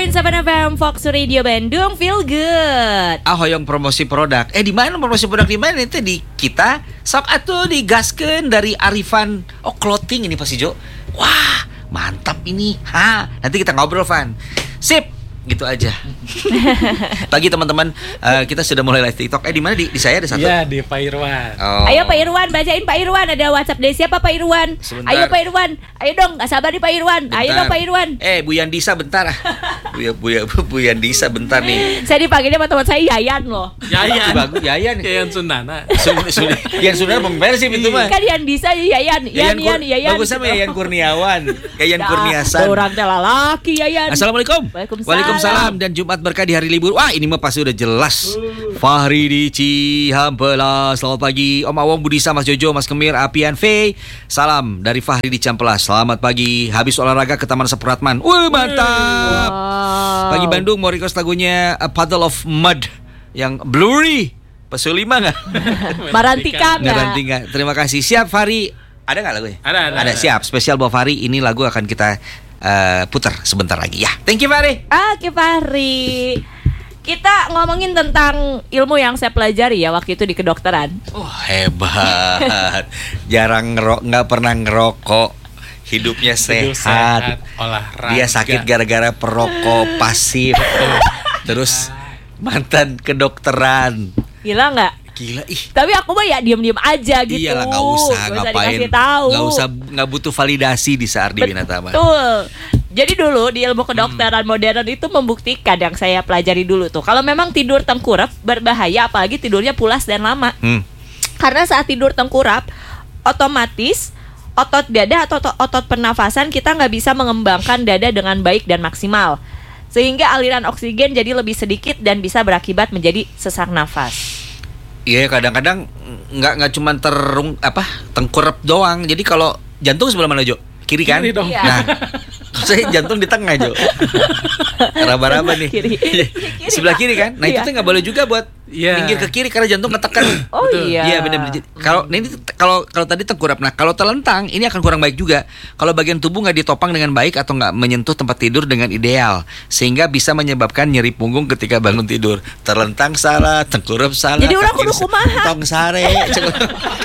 FM Fox Radio Bandung, feel good. Hoyong promosi produk. Di mana promosi produk di mana itu di kita? Sok atuh digaskeun dari Arifan. Clothing ini pasti Jo. Wah, mantap ini. Nanti kita ngobrol Van. Sip. Gitu aja. Pagi teman-teman, kita sudah mulai live TikTok. Di mana di saya ada satu? Ya, di Pak Irwan. Ayo Pak Irwan, bacain Pak Irwan. Ada WhatsApp dari siapa Pak Irwan? Sebentar. Ayo Pak Irwan. Ayo dong, gak sabar nih Pak Irwan. Bentar. Ayo dong Pak Irwan. Bu Yandisa bentar. Bu Yandisa bentar nih. Saya dipanggilnya sama teman saya Yayan loh. Yayan. Bagus Yayan. Yayan Sundana. Yang sudah membersih itu mah. Kan Yandisa Yayan. Yayan. Bagus sama Yayan Kurniawan. Yayan Kurniasan. Orang teh lalaki Yayan. Assalamualaikum. Waalaikumsalam dan Jumat berkah di hari libur. Wah, ini mah pasti udah jelas. Fahri di Cihampelas. Selamat pagi Om Awong, Budisa, Mas Jojo, Mas Kemir, Apian, Fei. Salam dari Fahri di Cihampelas. Selamat pagi. Habis olahraga ke Taman Supratman. Mantap. Pagi Bandung mau request lagunya A Puddle of Mud yang Blurry. Pesul 5 enggak? Marantika enggak? Marantika. Terima kasih. Siap Fahri. Ada enggak lagunya? Ada. Siap. Spesial buat Fahri. Ini lagu akan kita putar sebentar lagi ya. Thank you Fahri. Oke Fahri. Kita ngomongin tentang ilmu yang saya pelajari ya waktu itu di kedokteran. Hebat. Jarang nggak pernah ngerokok. Hidupnya sehat. Olahraga. Dia sakit gara-gara perokok pasif. Terus mantan kedokteran. Gila nggak? Gila ih. Tapi aku mah ya diam-diam aja gitu. Iyalah, nggak usah ngapain. Nggak butuh validasi di Saardi Winatama. Betul. Jadi dulu di ilmu kedokteran modern itu membuktikan yang saya pelajari dulu tuh. Kalau memang tidur tengkurap berbahaya, apalagi tidurnya pulas dan lama. Karena saat tidur tengkurap, otomatis otot dada atau otot pernafasan kita nggak bisa mengembangkan dada dengan baik dan maksimal. Sehingga aliran oksigen jadi lebih sedikit dan bisa berakibat menjadi sesak nafas. Iya, kadang-kadang nggak cuma tengkurap doang. Jadi kalau jantung sebelah mana Jo? Kiri kan? Kiri dong. Iya. Nah, saya jantung di tengah Jo. Raba-raba nih. Kiri. Sebelah kiri kan? Nah itu tuh nggak boleh juga buat minggir ke kiri karena jantung ketekan. Oh iya. Iya benar-benar. Kalau tadi tengkurap, nah kalau terlentang ini akan kurang baik juga. Kalau bagian tubuh nggak ditopang dengan baik atau nggak menyentuh tempat tidur dengan ideal, sehingga bisa menyebabkan nyeri punggung ketika bangun tidur. Terlentang salah, tengkurap salah. Jadi orang kudu kumaha. Tong sare.